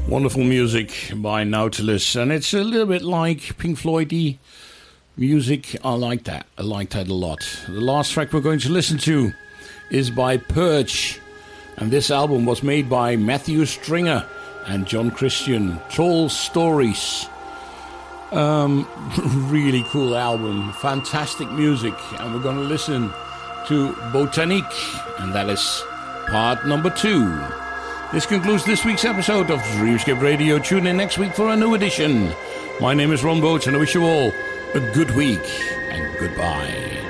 Wonderful music by Nautilus, and it's a little bit like Pink Floyd-y music. I like that. I like that a lot. The last track we're going to listen to is by Purge, and this album was made by Matthew Stringer and John Christian. Tall Stories. Really cool album. Fantastic music, and we're going to listen to Botanique, and that is part number 2. This concludes this week's episode of Dreamscape Radio. Tune in next week for a new edition. My name is Ron Boats, and I wish you all a good week, and goodbye.